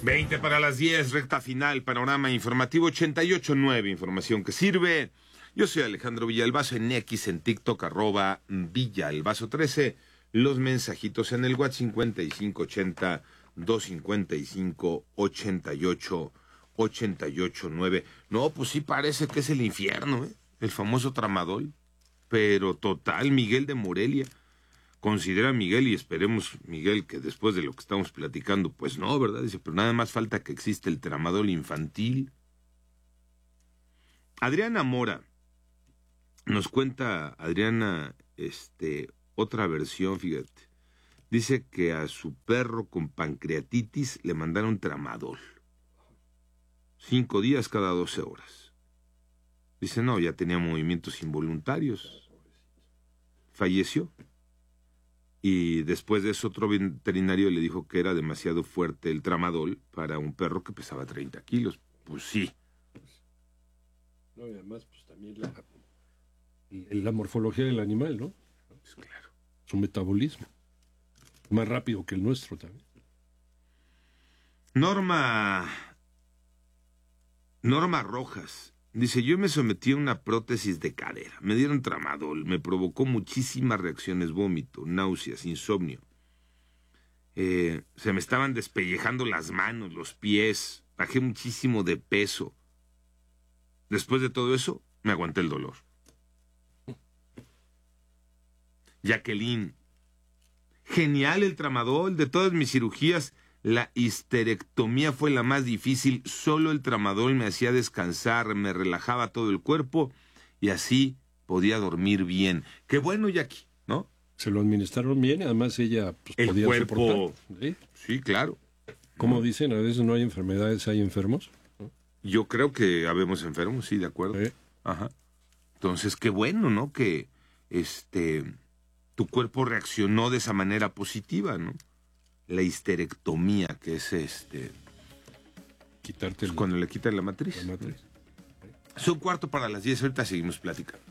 20 para las 10, recta final, panorama informativo 88.9, información que sirve. Yo soy Alejandro Villalbazo en X, en TikTok, @Villalbazo13. Los mensajitos en el WhatsApp 5580-255-88-9. No, pues sí parece que es el infierno, el famoso tramadol. Pero total, Miguel de Morelia. Considera Miguel, y esperemos, Miguel, que después de lo que estamos platicando, pues no, ¿verdad? Dice, pero nada más falta que exista el tramadol infantil. Adriana Mora, nos cuenta Adriana, otra versión, fíjate. Dice que a su perro con pancreatitis le mandaron tramadol. 5 días cada 12 horas. Dice, no, ya tenía movimientos involuntarios. Falleció. Y después de eso otro veterinario le dijo que era demasiado fuerte el tramadol para un perro que pesaba 30 kilos. Pues sí. No, y además, pues también la morfología del animal, ¿no? Pues claro. Su metabolismo. Más rápido que el nuestro también. Norma Rojas dice, yo me sometí a una prótesis de cadera, me dieron tramadol, me provocó muchísimas reacciones, vómito, náuseas, insomnio. Se me estaban despellejando las manos, los pies, bajé muchísimo de peso. Después de todo eso, me aguanté el dolor. Jacqueline, genial el tramadol, de todas mis cirugías, la histerectomía fue la más difícil, solo el tramadol me hacía descansar, me relajaba todo el cuerpo y así podía dormir bien. Qué bueno, Jackie, ¿no? Se lo administraron bien, además ella pues, podía cuerpo, soportar. Sí, claro. Como dicen, a veces no hay enfermedades, hay enfermos. Yo creo que habemos enfermos, sí, de acuerdo. Sí. Ajá. Entonces, qué bueno, ¿no? Que tu cuerpo reaccionó de esa manera positiva, ¿no? La histerectomía, que es quitarte cuando le quitan la matriz. La matriz. Son 4 para las 10, ahorita seguimos platicando.